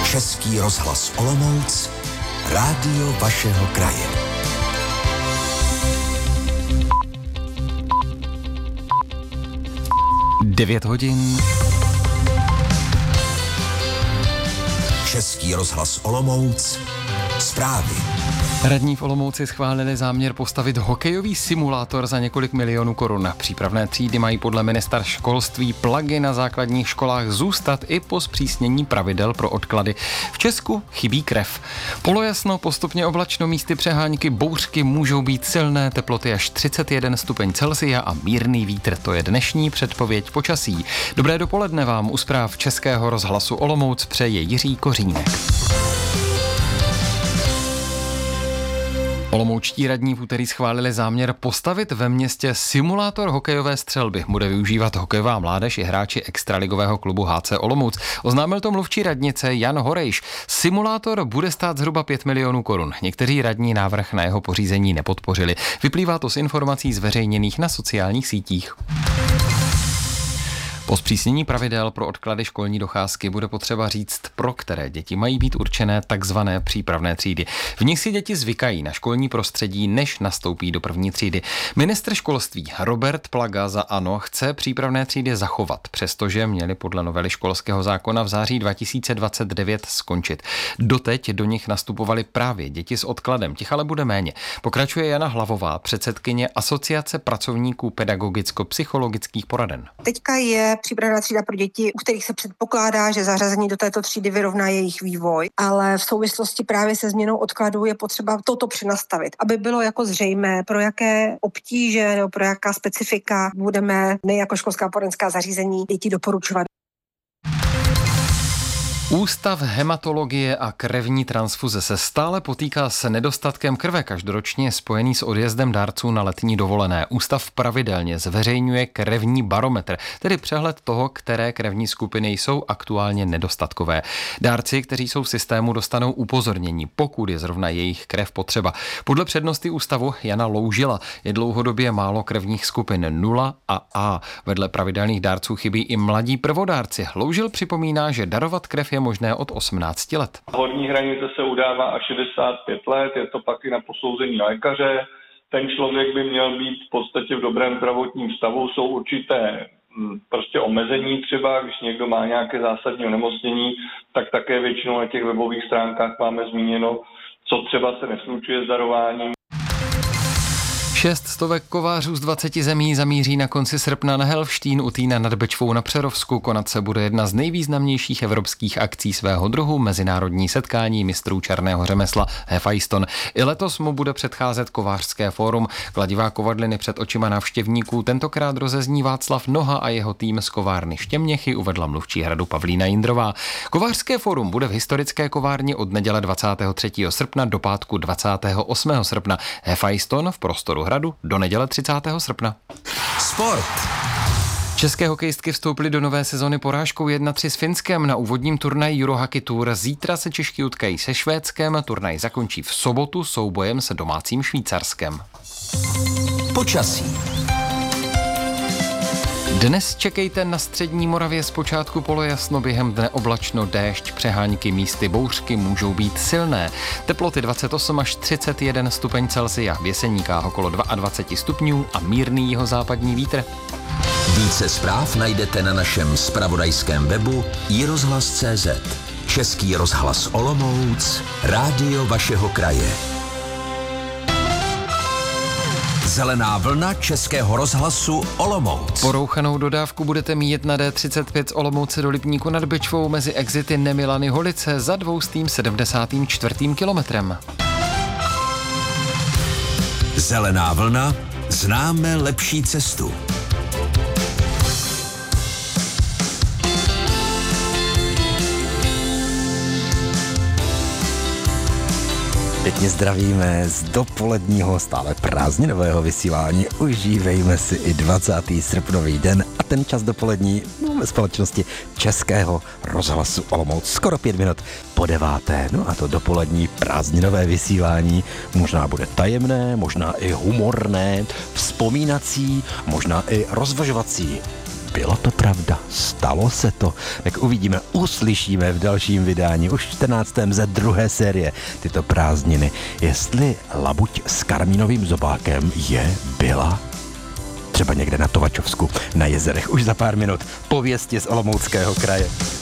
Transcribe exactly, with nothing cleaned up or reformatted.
Český rozhlas Olomouc, rádio vašeho kraje. devět hodin. Český rozhlas Olomouc, zprávy. Radní v Olomouci schválili záměr postavit hokejový simulátor za několik milionů korun. Přípravné třídy mají podle ministra školství plagy na základních školách zůstat i po zpřísnění pravidel pro odklady. V Česku chybí krev. Polojasno, postupně oblačno, místy přehánky, bouřky můžou být silné, teploty až třicet jeden stupeň Celsia a mírný vítr. To je dnešní předpověď počasí. Dobré dopoledne vám u zpráv Českého rozhlasu Olomouc přeje Jiří Kořínek. Olomoučtí radní v úterý schválili záměr postavit ve městě simulátor hokejové střelby. Bude využívat hokejová mládež i hráči extraligového klubu H C Olomouc. Oznámil to mluvčí radnice Jan Horejš. Simulátor bude stát zhruba pět milionů korun. Někteří radní návrh na jeho pořízení nepodpořili. Vyplývá to z informací zveřejněných na sociálních sítích. Po zpřísnění pravidel pro odklady školní docházky bude potřeba říct, pro které děti mají být určené takzvané přípravné třídy. V nich si děti zvykají na školní prostředí, než nastoupí do první třídy. Ministr školství Robert Plaga za ANO chce přípravné třídy zachovat, přestože měly podle novely školského zákona v září dva tisíce dvacet devět skončit. Doteď do nich nastupovaly právě děti s odkladem, těch ale bude méně. Pokračuje Jana Hlavová, předsedkyně Asociace pracovníků pedagogicko-psychologických poraden. Teďka je přípravná třída pro děti, u kterých se předpokládá, že zařazení do této třídy vyrovná jejich vývoj, ale v souvislosti právě se změnou odkladu je potřeba toto přenastavit, aby bylo jako zřejmé, pro jaké obtíže nebo pro jaká specifika budeme my jako školská porenská zařízení děti doporučovat. Ústav hematologie a krevní transfuze se stále potýká s nedostatkem krve, každoročně spojený s odjezdem dárců na letní dovolené. Ústav pravidelně zveřejňuje krevní barometr, tedy přehled toho, které krevní skupiny jsou aktuálně nedostatkové. Dárci, kteří jsou v systému, dostanou upozornění, pokud je zrovna jejich krev potřeba. Podle přednosty ústavu Jana Loužila je dlouhodobě málo krevních skupin nula a A. Vedle pravidelných dárců chybí i mladí prvodárci. Loužil připomíná, že darovat krev je možné od osmnácti let. Horní hranice se udává až šedesát pět let, je to pak i na posouzení lékaře. Ten člověk by měl být v podstatě v dobrém zdravotním stavu. Jsou určité prostě omezení třeba, když někdo má nějaké zásadní onemocnění, tak také většinou na těch webových stránkách máme zmíněno, co třeba se neslučuje s darováním. Šest stovek kovářů z dvaceti zemí zamíří na konci srpna na Helvštín u Týna nad Bečvou na Přerovsku. Konat se bude jedna z nejvýznamnějších evropských akcí svého druhu, mezinárodní setkání mistrů černého řemesla Hefajston. I letos mu bude předcházet kovářské fórum. Kladivá kovadliny před očima návštěvníků tentokrát rozezní Václav Noha a jeho tým z kovárny Štěměchy, uvedla mluvčí hradu Pavlína Jindrová. Kovářské fórum bude v historické kovárně od neděle dvacátého třetího srpna do pátku dvacátého osmého srpna. Hefajston v prostoru hradu do neděle třicátého srpna. Sport. České hokejistky vstoupily do nové sezony porážkou jedna tři s Finskem na úvodním turnaji Eurohockey Tour. Zítra se Češky utkají se Švédskem, turnaj zakončí v sobotu soubojem se domácím Švýcarskem. Počasí. Dnes čekejte na střední Moravě zpočátku polojasno, během dne oblačno, déšť, přehánky, místy bouřky můžou být silné. Teploty dvacet osm až třicet jeden stupeň Celsia, v Jeseníkách okolo dvacet dva stupňů a mírný jihozápadní vítr. Více zpráv najdete na našem zpravodajském webu i rozhlas tečka cé zet. Český rozhlas Olomouc, rádio vašeho kraje. Zelená vlna Českého rozhlasu Olomouc. Porouchanou dodávku budete mít na D třicet pět z Olomouce do Lipníku nad Bečvou mezi exity Nemilany Holice za dvoustým sedmdesátým čtvrtým kilometrem. Zelená vlna, známe lepší cestu. Pěkně zdravíme z dopoledního stále prázdninového vysílání. Užívejme si i dvacátý srpnový den a ten čas dopolední ve společnosti Českého rozhlasu Olomouc. Skoro pět minut po deváté. No a to dopolední prázdninové vysílání možná bude tajemné, možná i humorné, vzpomínací, možná i rozvažovací. Bylo to pravda? Stalo se to? Tak uvidíme, uslyšíme v dalším vydání, už čtrnáctém ze druhé série tyto prázdniny, jestli labuť s karmínovým zobákem je, byla třeba někde na Tovačovsku, na jezerech. Už za pár minut pověsti z Olomouckého kraje.